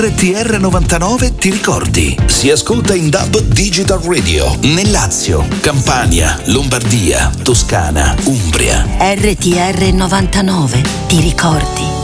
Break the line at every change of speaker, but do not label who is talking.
RTR 99 ti ricordi? Si ascolta in DAB Digital Radio nel Lazio, Campania, Lombardia, Toscana, Umbria.
RTR 99 ti ricordi?